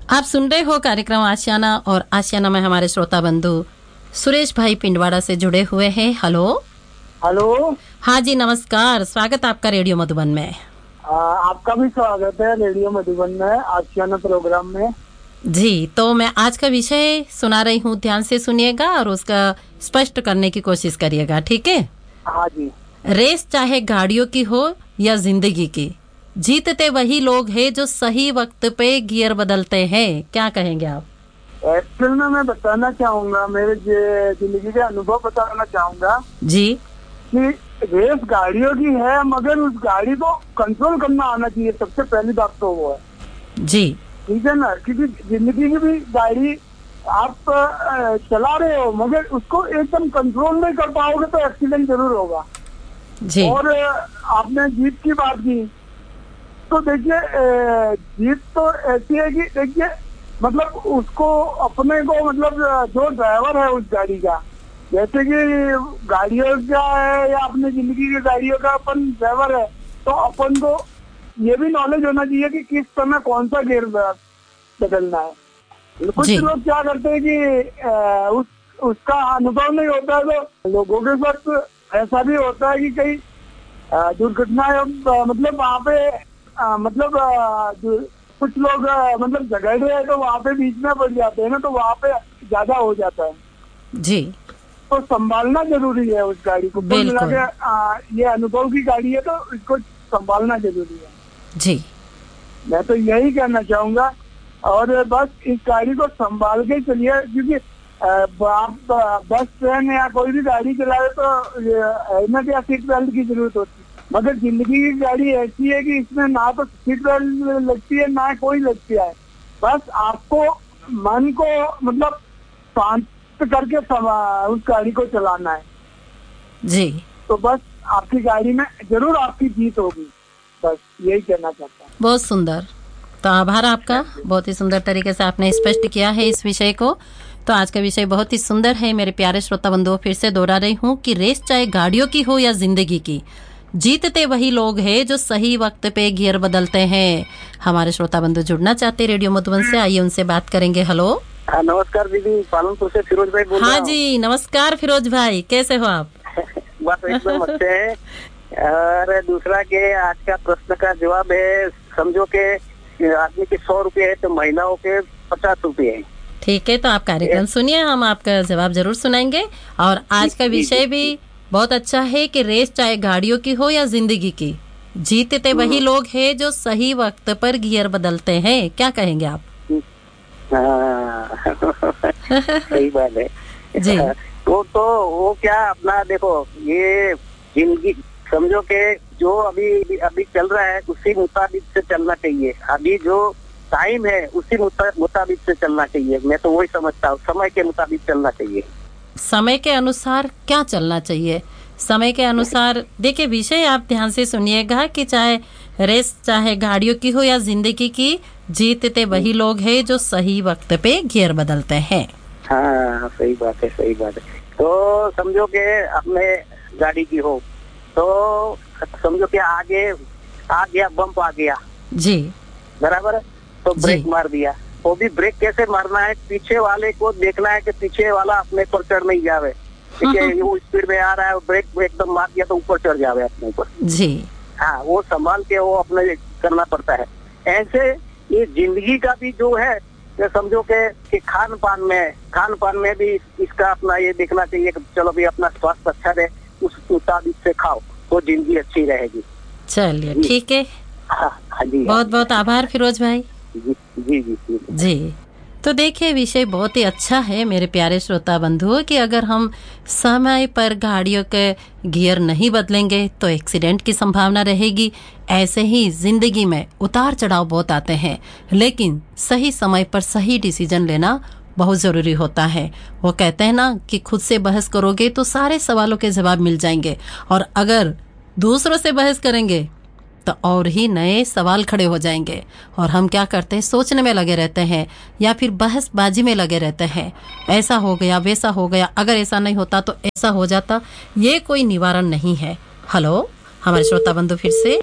आप सुन रहे हो कार्यक्रम आशियाना और आशियाना में हमारे श्रोता बंधु सुरेश भाई पिंडवाड़ा से जुड़े हुए हैं। Hello hello. हाँ जी नमस्कार, स्वागत आपका रेडियो मधुबन में। आपका भी स्वागत है रेडियो मधुबन में आशियाना प्रोग्राम में जी। तो मैं आज का विषय सुना रही हूँ, ध्यान से सुनिएगा और उसका स्पष्ट करने की कोशिश करिएगा, ठीक है? हाँ जी। रेस चाहे गाड़ियों की हो या जिंदगी की, जीतते वही लोग हैं जो सही वक्त पे गियर बदलते हैं। क्या कहेंगे आप? एक्चुअल में मैं बताना चाहूंगा, मेरे जिंदगी के अनुभव बताना चाहूंगा जी। कि रेस गाड़ियों की है, मगर उस गाड़ी को कंट्रोल करना आना चाहिए। सबसे पहली बात तो वो है जी। ठीक है ना, क्योंकि जिंदगी की भी गाड़ी आप चला रहे हो, मगर उसको एकदम कंट्रोल नहीं कर पाओगे तो एक्सीडेंट जरूर होगा जी। और आपने जीत की बात की, तो देखिए जीत तो ऐसी है कि देखिए मतलब उसको अपने को मतलब जो ड्राइवर है उस गाड़ी का, जैसे कि गाड़ियों का है या अपने जिंदगी की गाड़ियों का अपन ड्राइवर है, तो अपन को ये भी नॉलेज होना चाहिए कि किस समय कौन सा गियर बदलना है। कुछ लोग क्या करते हैं कि उसका अनुभव नहीं होता है, तो लोगों के साथ ऐसा भी होता है कि कई दुर्घटना मतलब वहाँ पे मतलब कुछ लोग मतलब झगड़ रहे हैं तो वहाँ पे बीच में पड़ जाते हैं ना, तो वहाँ पे ज्यादा हो जाता है जी। तो संभालना जरूरी है उस गाड़ी को। बिल्कुल। ये अनुभव की गाड़ी है तो इसको संभालना जरूरी है जी। मैं तो यही कहना चाहूंगा। और बस इस गाड़ी को संभाल के चलिए, क्योंकि आप बस ट्रेन या कोई भी गाड़ी चलाए तो हेलमेट या सीट बेल्ट की जरूरत होती है, मगर जिंदगी की गाड़ी ऐसी है कि इसमें ना तो सीट बेल्ट लगती है ना कोई लगती है। बस आपको मन को मतलब शांत करके उस गाड़ी को चलाना है जी। तो बस आपकी गाड़ी में जरूर आपकी जीत होगी, बस यही कहना चाहता हूँ। बहुत सुंदर। तो आभार आपका, बहुत ही सुंदर तरीके से आपने स्पष्ट किया है इस विषय को। तो आज का विषय बहुत ही सुंदर है मेरे प्यारे श्रोता बंधुओं। फिर से दोहरा रही हूँ कि रेस चाहे गाड़ियों की हो या जिंदगी की, जीतते वही लोग हैं जो सही वक्त पे गियर बदलते हैं। हमारे श्रोता बंधु जुड़ना चाहते रेडियो मधुबन से, आइए उनसे बात करेंगे। हेलो नमस्कार दीदी, पालनपुर से फिरोज भाई बोल रहा हूं। हाँ जी नमस्कार फिरोज भाई, कैसे हो आप? बस एकदम अच्छे हैं। और दूसरा के आज का प्रश्न का जवाब है, समझो के आदमी के 100 रुपए है तो महिलाओं के 50 रुपए है। ठीक है, तो आप कार्यक्रम सुनिए, हम आपका जवाब जरूर सुनाएंगे। और आज का विषय भी बहुत अच्छा है कि रेस चाहे गाड़ियों की हो या जिंदगी की, जीतते वही लोग हैं जो सही वक्त पर गियर बदलते हैं। क्या कहेंगे आप? सही बात है जी। तो वो क्या अपना देखो, ये जिंदगी समझो के जो अभी चल रहा है उसी मुताबिक से चलना चाहिए। अभी जो टाइम है उसी मुताबिक से चलना चाहिए। मैं तो वही समझता हूँ, समय के मुताबिक चलना चाहिए। समय के अनुसार क्या चलना चाहिए? समय के अनुसार देखिए, विषय आप ध्यान से सुनिएगा कि चाहे रेस चाहे गाड़ियों की हो या जिंदगी की, जीतते वही लोग हैं जो सही वक्त पे गियर बदलते हैं। हाँ सही बात है, सही बात है। तो समझो के अपने गाड़ी की हो तो समझो कि आगे आ गया, बम्प आ गया जी, बराबर है, तो ब्रेक मार दिया। वो भी ब्रेक कैसे मारना है, पीछे वाले को देखना है कि पीछे वाला अपने पर चढ़ नहीं जावे। वो स्पीड में आ रहा है, ब्रेक एकदम मार दिया तो ऊपर चढ़ जावे अपने ऊपर जी। हाँ, वो संभाल के वो अपने करना पड़ता है। ऐसे ये जिंदगी का भी जो है, समझो कि खान पान में भी इसका अपना ये देखना चाहिए कि चलो भी अपना स्वास्थ्य अच्छा रहे, उस मुताबिक से खाओ तो जिंदगी अच्छी रहेगी। चलिए ठीक है। हाँ जी, बहुत बहुत आभार फिरोज भाई। जी जी जी जी। तो देखिए, विषय बहुत ही अच्छा है मेरे प्यारे श्रोता बंधुओं कि अगर हम समय पर गाड़ियों के गियर नहीं बदलेंगे तो एक्सीडेंट की संभावना रहेगी। ऐसे ही जिंदगी में उतार चढ़ाव बहुत आते हैं, लेकिन सही समय पर सही डिसीजन लेना बहुत जरूरी होता है। वो कहते हैं ना कि खुद से बहस करोगे तो सारे सवालों के जवाब मिल जाएंगे, और अगर दूसरों से बहस करेंगे तो और ही नए सवाल खड़े हो जाएंगे। और हम क्या करते हैं, सोचने में लगे रहते हैं या फिर बहसबाजी में लगे रहते हैं। ऐसा हो गया, वैसा हो गया, अगर ऐसा नहीं होता तो ऐसा हो जाता। ये कोई निवारण नहीं है। हेलो, हमारे श्रोता बंधु फिर से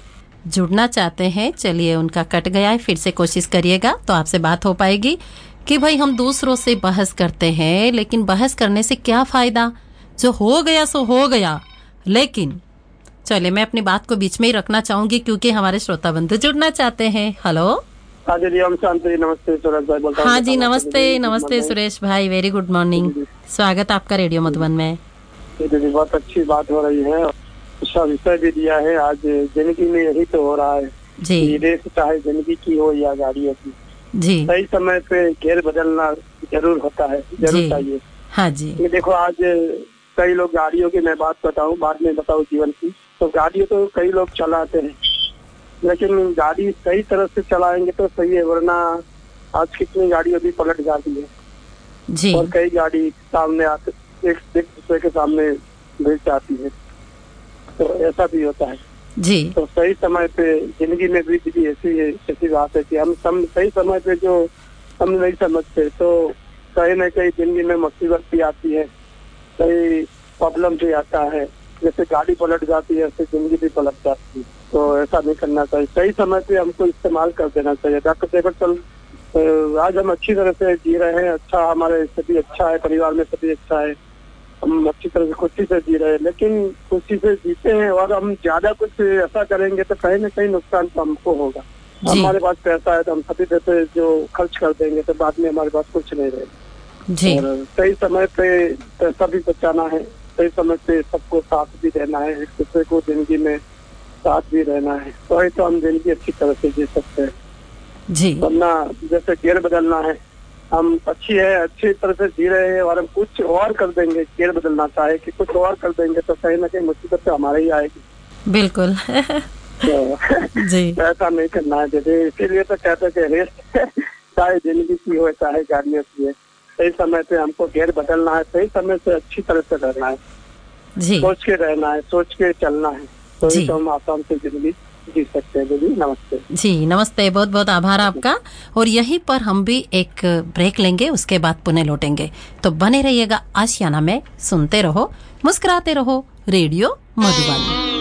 जुड़ना चाहते हैं, चलिए उनका कट गया है, फिर से कोशिश करिएगा तो आपसे बात हो पाएगी कि भाई हम दूसरों से बहस करते हैं, लेकिन बहस करने से क्या फायदा, जो हो गया सो हो गया। लेकिन चलिए मैं अपनी बात को बीच में ही रखना चाहूंगी क्योंकि हमारे श्रोता बंधु जुड़ना चाहते हैं। हेलो, हाँ जी, हम शांति, नमस्ते सुरेश भाई बोलता हूँ। हाँ जी, नमस्ते नमस्ते सुरेश भाई, वेरी गुड मॉर्निंग, स्वागत आपका रेडियो मधुबन में। दीदी बहुत अच्छी बात हो रही है, अच्छा विषय भी दिया है। आज जिंदगी में यही तो हो रहा है जी रेस, चाहे जिंदगी की हो या गाड़ियों की, जी सही समय पे गियर बदलना जरूर होता है, जरूर चाहिए। हाँ जी, ये देखो आज कई लोग गाड़ियों की, मैं बात बताऊं बाद में बताऊं जीवन की, तो गाड़ियों तो कई लोग चलाते हैं, लेकिन गाड़ी सही तरह से चलाएंगे तो सही है, वरना आज कितनी गाड़ियां भी पलट जाती है जी और कई गाड़ी सामने आते एक दूसरे के सामने भिड़ जाती है, तो ऐसा भी होता है। जी तो सही समय पे जिंदगी में भी ऐसी बात है कि हम सही समय पे जो हम नहीं समझते तो कहीं न कहीं जिंदगी में मुसीबत भी आती है, कई प्रॉब्लम भी आता है। जैसे गाड़ी पलट जाती है ऐसे जिंदगी भी पलट जाती है, तो ऐसा नहीं करना चाहिए। सही समय पे हमको इस्तेमाल कर देना चाहिए। डॉक्टर चल आज हम अच्छी तरह से जी रहे हैं, अच्छा हमारे सभी अच्छा है, परिवार में सभी अच्छा है, हम अच्छी तरह से खुशी से जी रहे हैं, लेकिन खुशी से जीते हैं और हम ज्यादा कुछ ऐसा करेंगे तो कहीं न कहीं नुकसान तो हमको होगा। हमारे पास पैसा है तो हम सभी पैसे जो खर्च कर देंगे तो बाद में हमारे पास कुछ नहीं रहेगा जी और सही समय पे पैसा भी बचाना है, सही समय पे सबको साथ भी देना है, एक दूसरे को जिंदगी में साथ भी रहना है, तो ही तो हम जिंदगी अच्छी तरह से जी सकते हैं। जी वरना जैसे गियर बदलना है, हम अच्छी तरह से जी रहे हैं और हम कुछ और कर देंगे, गियर बदलना चाहे कि कुछ और कर देंगे तो कहीं ना कहीं मुसीबत तो हमारे ही आएगी। बिल्कुल तो जी ऐसा नहीं करना है दीदी, इसीलिए तो कहते हैं कि रेस चाहे जिंदगी की हो चाहे गाड़ियों की है, सही समय पे हमको गियर बदलना है, सही समय से अच्छी तरह से रहना है, जी सोच के रहना है, सोच के चलना है, तो जी ही तो हम आसाम से जिंदगी जी सकते हैं। दीदी नमस्ते। जी नमस्ते, बहुत बहुत आभार आपका। और यहीं पर हम भी एक ब्रेक लेंगे, उसके बाद पुनः लौटेंगे, तो बने रहिएगा आशियाना में, सुनते रहो, मुस्कुराते रहो, रेडियो मधुबन।